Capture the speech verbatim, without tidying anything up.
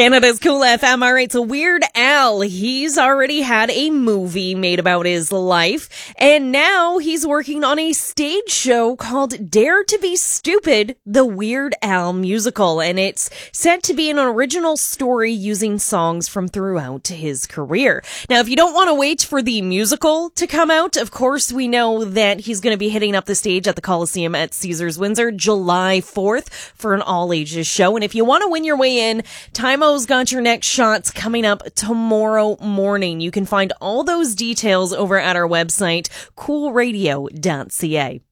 Canada's Cool F M. All right, so Weird Al, he's already had a movie made about his life, and now he's working on a stage show called Dare to Be Stupid, the Weird Al musical, and it's set to be an original story using songs from throughout his career. Now, if you don't want to wait for the musical to come out, of course, we know that he's going to be hitting up the stage at the Coliseum at Caesars Windsor July fourth for an all-ages show, and if you want to win your way in, time Timo's got your next shots coming up tomorrow morning. You can find all those details over at our website, cool radio dot c a.